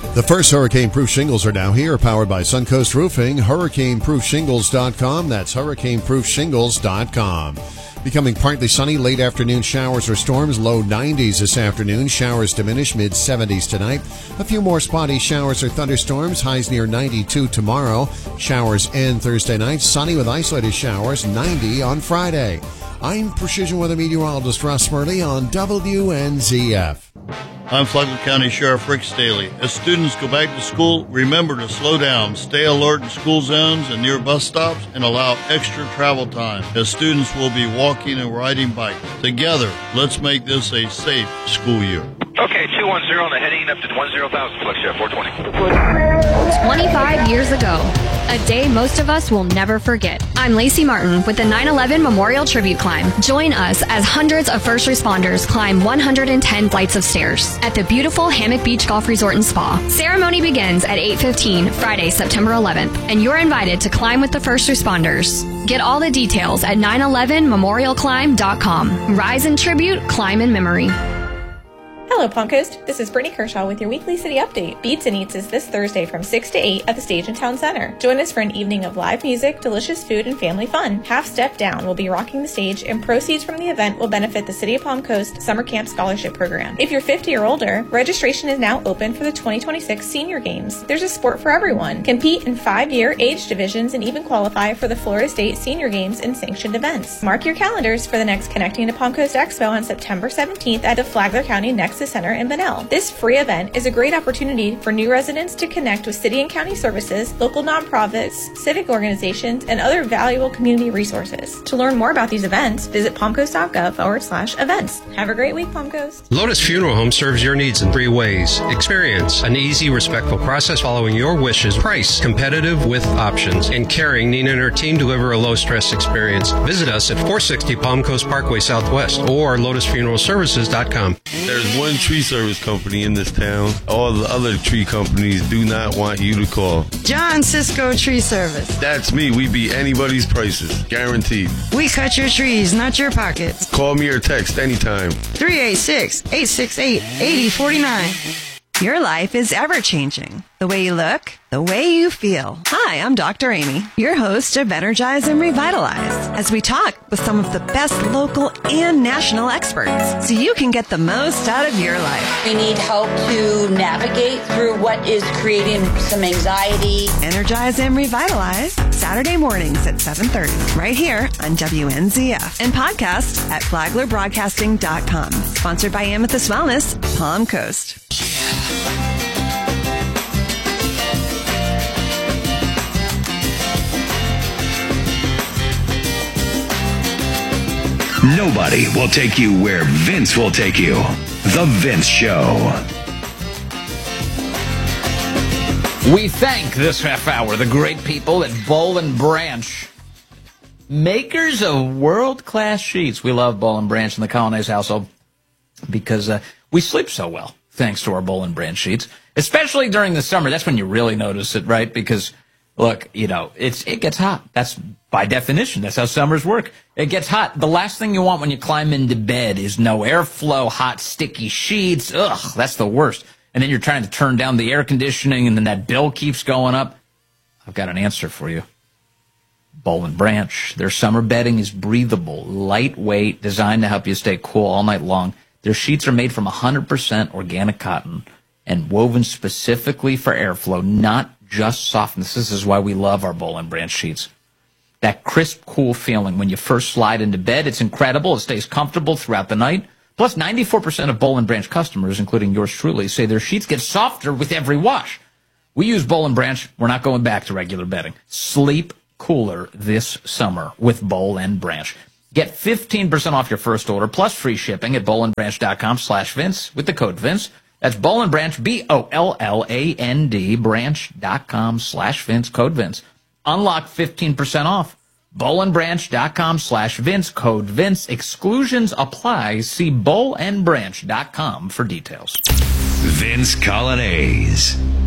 The first hurricane-proof shingles are now here, powered by Suncoast Roofing. HurricaneProofShingles.com. That's HurricaneProofShingles.com. Becoming partly sunny, late afternoon showers or storms, low 90s this afternoon. Showers diminish, mid-70s tonight. A few more spotty showers or thunderstorms, highs near 92 tomorrow. Showers end Thursday night, sunny with isolated showers, 90 on Friday. I'm Precision Weather Meteorologist Russ Murley on WNZF. I'm Flagler County Sheriff Rick Staley. As students go back to school, remember to slow down, stay alert in school zones and near bus stops, and allow extra travel time, as students will be walking and riding bikes. Together, let's make this a safe school year. Okay, 210 on the heading up to 10,000, Flex Chef 420. 25 years ago, a day most of us will never forget. I'm Lacey Martin with the 9/11 Memorial Tribute Climb. Join us as hundreds of first responders climb 110 flights of stairs at the beautiful Hammock Beach Golf Resort and Spa. Ceremony begins at 8:15 Friday, September 11th, and you're invited to climb with the first responders. Get all the details at 911memorialclimb.com. Rise in tribute, climb in memory. Hello, Palm Coast. This is Brittany Kershaw with your weekly city update. Beats and Eats is this Thursday from 6 to 8 at the Stage and Town Center. Join us for an evening of live music, delicious food, and family fun. Half Step Down will be rocking the stage, and proceeds from the event will benefit the City of Palm Coast Summer Camp Scholarship Program. If you're 50 or older, registration is now open for the 2026 Senior Games. There's a sport for everyone. Compete in 5-year age divisions and even qualify for the Florida State Senior Games and sanctioned events. Mark your calendars for the next Connecting to Palm Coast Expo on September 17th at the Flagler County Nexus Center in Bunnell. This free event is a great opportunity for new residents to connect with city and county services, local nonprofits, civic organizations, and other valuable community resources. To learn more about these events, visit palmcoast.gov/events. Have a great week, Palm Coast. Lotus Funeral Home serves your needs in 3 ways. Experience, an easy, respectful process following your wishes. Price, competitive with options. And caring, Nina and her team deliver a low-stress experience. Visit us at 460 Palm Coast Parkway Southwest or lotusfuneralservices.com. There's one tree service company in this town. All the other tree companies do not want you to call. John Cisco Tree Service. That's me. We beat anybody's prices. Guaranteed. We cut your trees, not your pockets. Call me or text anytime. 386-868-8049. Your life is ever-changing. The way you look, the way you feel. Hi, I'm Dr. Amy, your host of Energize and Revitalize, as we talk with some of the best local and national experts so you can get the most out of your life. We need help to navigate through what is creating some anxiety. Energize and Revitalize, Saturday mornings at 7:30, right here on WNZF, and podcast at flaglerbroadcasting.com. Sponsored by Amethyst Wellness, Palm Coast. Nobody will take you where Vince will take you. The Vince Show. We thank this half hour the great people at Boll & Branch, makers of world-class sheets. We love Boll & Branch in the Colonnese household because we sleep so well, thanks to our Boll & Branch sheets, especially during the summer. That's when you really notice it, right? Because, look, you know, it gets hot. That's by definition. That's how summers work. It gets hot. The last thing you want when you climb into bed is no airflow, hot, sticky sheets. Ugh, that's the worst. And then you're trying to turn down the air conditioning, and then that bill keeps going up. I've got an answer for you. Boll & Branch. Their summer bedding is breathable, lightweight, designed to help you stay cool all night long. Their sheets are made from 100% organic cotton and woven specifically for airflow, not just softness. This is why we love our Boll & Branch sheets. That crisp, cool feeling when you first slide into bed, it's incredible. It stays comfortable throughout the night. Plus, 94% of Boll & Branch customers, including yours truly, say their sheets get softer with every wash. We use Boll & Branch. We're not going back to regular bedding. Sleep cooler this summer with Boll & Branch. Get 15% off your first order plus free shipping at bollandbranch.com/Vince with the code Vince. That's Boll & Branch, BOLLAND, branch.com/Vince, code Vince. Unlock 15% off. bollandbranch.com/Vince, code Vince. Exclusions apply. See bollandbranch.com for details. Vince Colonnese.